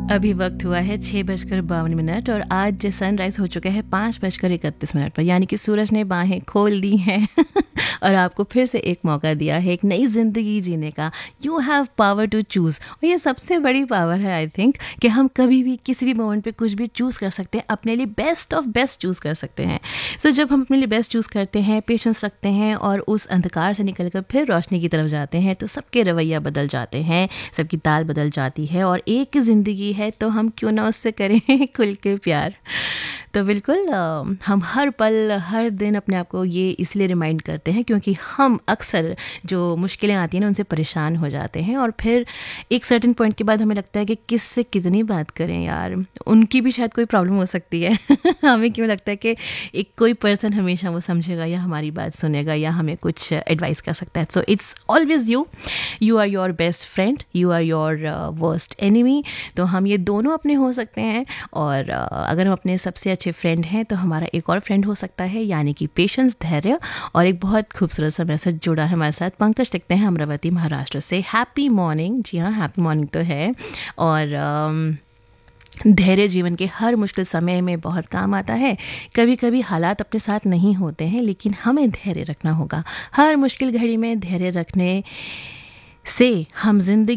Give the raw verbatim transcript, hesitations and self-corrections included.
अभी वक्त हुआ है छः बजकर बावन मिनट और आज सनराइज़ हो चुका है पाँच बजकर इकतीस मिनट पर, यानी कि सूरज ने बाहें खोल दी हैं और आपको फिर से एक मौका दिया है एक नई ज़िंदगी जीने का। You have power to choose, और ये सबसे बड़ी पावर है आई थिंक कि हम कभी भी किसी भी मोमेंट पे कुछ भी चूज़ कर सकते हैं, अपने लिए बेस्ट ऑफ बेस्ट चूज़ कर सकते हैं। सो so, जब हम अपने लिए बेस्ट चूज़ करते हैं, पेशेंस रखते हैं और उस अंधकार से निकल कर फिर रोशनी की तरफ जाते हैं, तो सबके रवैया बदल जाते हैं, सबकी ताल बदल जाती है और एक ज़िंदगी है तो हम क्यों ना उससे करें खुल के प्यार। तो बिल्कुल हम हर पल हर दिन अपने आप को ये इसलिए रिमाइंड करते हैं क्योंकि हम अक्सर जो मुश्किलें आती हैं ना उनसे परेशान हो जाते हैं और फिर एक सर्टेन पॉइंट के बाद हमें लगता है कि किससे कितनी बात करें यार, उनकी भी शायद कोई प्रॉब्लम हो सकती है हमें क्यों लगता है कि एक कोई पर्सन हमेशा वो समझेगा या हमारी बात सुनेगा या हमें कुछ एडवाइस कर सकता है। So it's always you you are your best friend, you are your worst enemy. तो हम ये दोनों अपने हो सकते हैं और uh, अगर हम अपने सबसे अच्छे फ्रेंड हैं तो हमारा एक और फ्रेंड हो सकता है, यानी कि पेशेंस, धैर्य। और एक बहुत खूबसूरत सा मैसेज जुड़ा है हमारे साथ, पंकज लिखते हैं अमरावती महाराष्ट्र से। Happy morning. जी हाँ, हैप्पी मॉर्निंग तो है। और um, धैर्य जीवन के हर मुश्किल समय में बहुत काम आता है। कभी कभी हालात अपने साथ नहीं होते हैं लेकिन हमें धैर्य रखना होगा। हर मुश्किल घड़ी में धैर्य रखने से हम जिंदगी